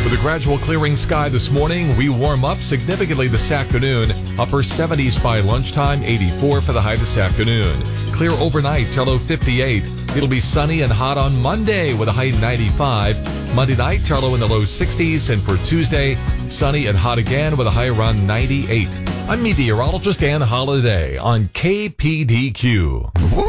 With a gradual clearing sky this morning, we warm up significantly this afternoon. Upper 70s by lunchtime, 84 for the high this afternoon. Clear overnight, low 58. It'll be sunny and hot on Monday with a high 95. Monday night, low in the low 60s. And for Tuesday, sunny and hot again with a high around 98. I'm meteorologist Dan Holliday on KPDQ.